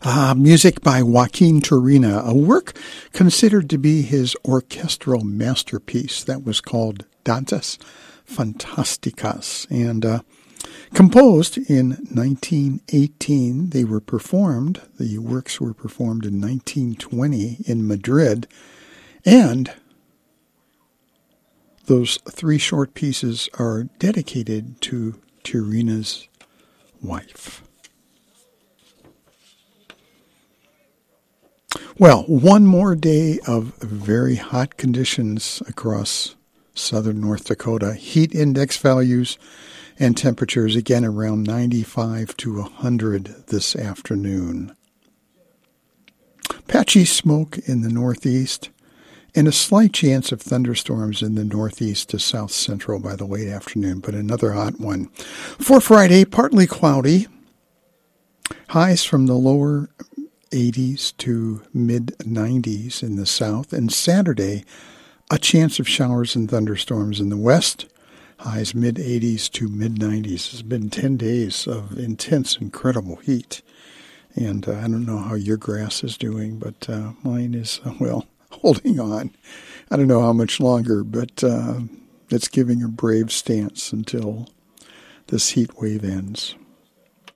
Music by Joaquin Turina, a work considered to be his orchestral masterpiece that was called Danzas Fantásticas, and composed in 1918. The works were performed in 1920 in Madrid, and those three short pieces are dedicated to Turina's wife. Well, one more day of very hot conditions across southern North Dakota. Heat index values and temperatures again around 95 to 100 this afternoon. Patchy smoke in the northeast and a slight chance of thunderstorms in the northeast to south central by the late afternoon, but another hot one. For Friday, partly cloudy. Highs from the lower 80s to mid-90s in the south, and Saturday, a chance of showers and thunderstorms in the west. Highs mid-80s to mid-90s. It's been 10 days of intense, incredible heat, and I don't know how your grass is doing, but mine is, holding on. I don't know how much longer, but it's giving a brave stance until this heat wave ends.